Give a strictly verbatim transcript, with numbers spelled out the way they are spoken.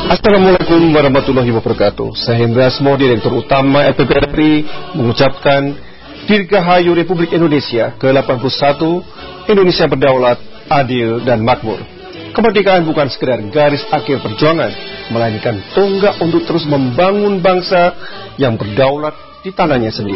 Assalamualaikum warahmatullahi wabarakatuh. Saya Hendra Asmo, Direktur Utama L P P R I, mengucapkan Dirgahayu Republik Indonesia ke delapan puluh satu, Indonesia berdaulat, adil dan makmur. Kemerdekaan bukan sekedar garis akhir perjuangan, melainkan tonggak untuk terus membangun bangsa yang berdaulat di tanahnya sendiri.